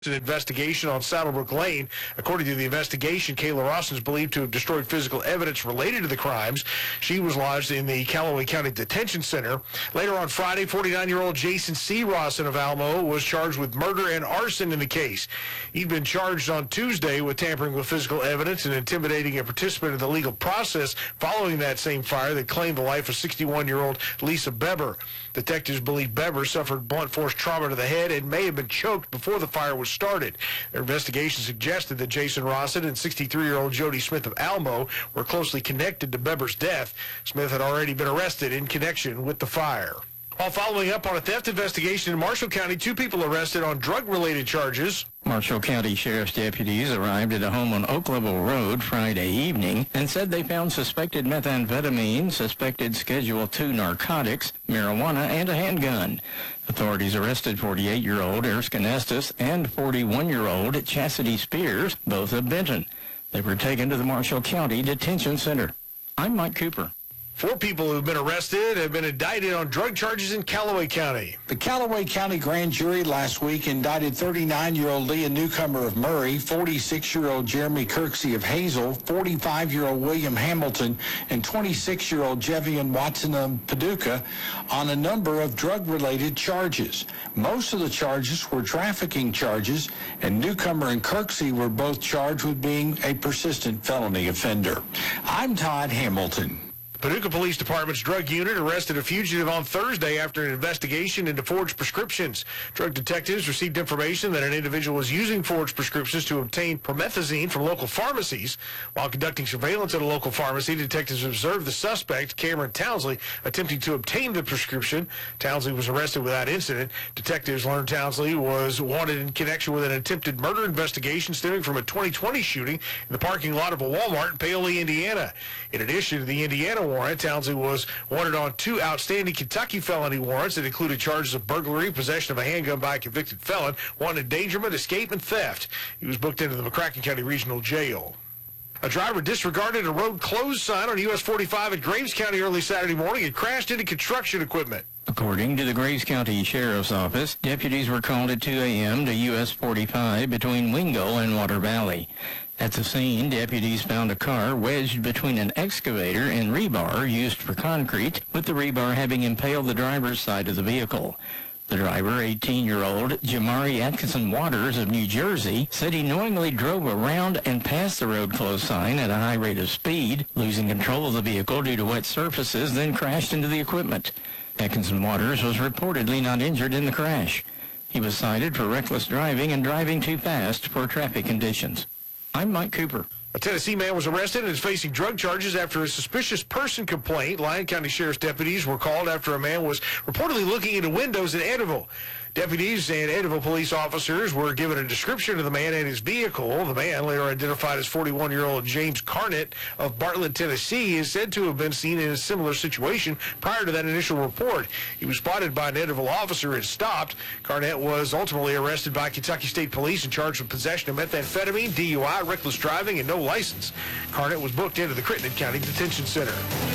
An investigation on Saddlebrook Lane. According to the investigation, Kayla Rawson is believed to have destroyed physical evidence related to the crimes. She was lodged in the Callaway County Detention Center. Later on Friday, 49-year-old Jason C. Rawson of Alamo was charged with murder and arson in the case. He'd been charged on Tuesday with tampering with physical evidence and intimidating a participant in the legal process following that same fire that claimed the life of 61-year-old Lisa Beber. Detectives believe Beber suffered blunt force trauma to the head and may have been choked before the fire was started. Their investigation suggested that Jason Rawson and 63-year-old Jody Smith of Alamo were closely connected to Beber's death. Smith had already been arrested in connection with the fire. While following up on a theft investigation in Marshall County, 2 people arrested on drug-related charges. Marshall County Sheriff's deputies arrived at a home on Oak Level Road Friday evening and said they found suspected methamphetamine, suspected Schedule II narcotics, marijuana, and a handgun. Authorities arrested 48-year-old Erskine Estes and 41-year-old Chastity Spears, both of Benton. They were taken to the Marshall County Detention Center. I'm Mike Cooper. 4 people who have been arrested have been indicted on drug charges in Callaway County. The Callaway County grand jury last week indicted 39-year-old Leah Newcomer of Murray, 46-year-old Jeremy Kirksey of Hazel, 45-year-old William Hamilton, and 26-year-old Jevian Watson of Paducah on a number of drug-related charges. Most of the charges were trafficking charges, and Newcomer and Kirksey were both charged with being a persistent felony offender. I'm Todd Hamilton. Paducah Police Department's drug unit arrested a fugitive on Thursday after an investigation into forged prescriptions. Drug detectives received information that an individual was using forged prescriptions to obtain promethazine from local pharmacies. While conducting surveillance at a local pharmacy, detectives observed the suspect, Cameron Townsley, attempting to obtain the prescription. Townsley was arrested without incident. Detectives learned Townsley was wanted in connection with an attempted murder investigation stemming from a 2020 shooting in the parking lot of a Walmart in Paoli, Indiana. In addition to the Indiana warrant, Townsley was wanted on 2 outstanding Kentucky felony warrants that included charges of burglary, possession of a handgun by a convicted felon, wanted endangerment, escape, and theft. He was booked into the McCracken County Regional Jail. A driver disregarded a road closed sign on US 45 at Graves County early Saturday morning and crashed into construction equipment. According to the Graves County Sheriff's Office, deputies were called at 2 a.m. to US 45 between Wingo and Water Valley. At the scene, deputies found a car wedged between an excavator and rebar used for concrete, with the rebar having impaled the driver's side of the vehicle. The driver, 18-year-old Jamari Atkinson Waters of New Jersey, said he knowingly drove around and past the road closed sign at a high rate of speed, losing control of the vehicle due to wet surfaces, then crashed into the equipment. Atkinson Waters was reportedly not injured in the crash. He was cited for reckless driving and driving too fast for traffic conditions. I'm Mike Cooper. A Tennessee man was arrested and is facing drug charges after a suspicious person complaint. Lyon County Sheriff's deputies were called after a man was reportedly looking into windows in Eddyville. Deputies and Eddyville police officers were given a description of the man and his vehicle. The man, later identified as 41-year-old James Carnett of Bartlett, Tennessee, is said to have been seen in a similar situation prior to that initial report. He was spotted by an Eddyville officer and stopped. Carnett was ultimately arrested by Kentucky State Police and charged with possession of methamphetamine, DUI, reckless driving, and no license. Carnett was booked into the Crittenden County Detention Center.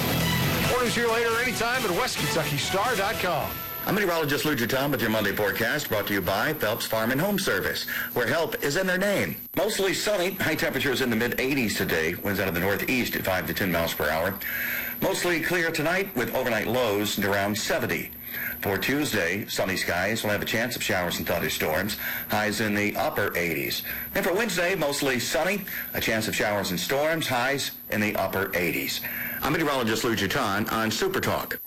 More news here later anytime at WestKentuckyStar.com. I'm meteorologist Lou Jutan with your Monday forecast, brought to you by Phelps Farm and Home Service, where help is in their name. Mostly sunny, high temperatures in the mid-80s today, winds out of the northeast at 5 to 10 miles per hour. Mostly clear tonight with overnight lows at around 70. For Tuesday, sunny skies will have a chance of showers and thunderstorms, highs in the upper 80s. And for Wednesday, mostly sunny, a chance of showers and storms, highs in the upper 80s. I'm meteorologist Lou Jutan on Super Talk.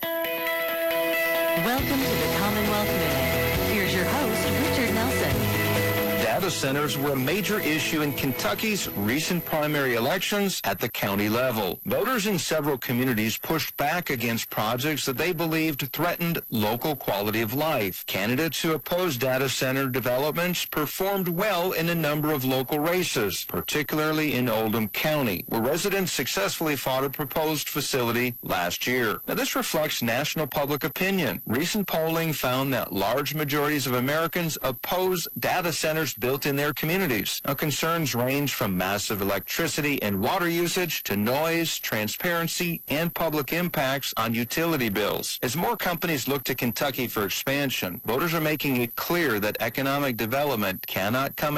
Welcome to the Commonwealth Minute. Here's your host, Richard Nelson. Data centers were a major issue in Kentucky's recent primary elections at the county level. Voters in several communities pushed back against projects that they believed threatened local quality of life. Candidates who opposed data center developments performed well in a number of local races, particularly in Oldham County, where residents successfully fought a proposed facility last year. Now, this reflects national public opinion. Recent polling found that large majorities of Americans oppose data centers built built in their communities. Now, concerns range from massive electricity and water usage to noise, transparency, and public impacts on utility bills. As more companies look to Kentucky for expansion, voters are making it clear that economic development cannot come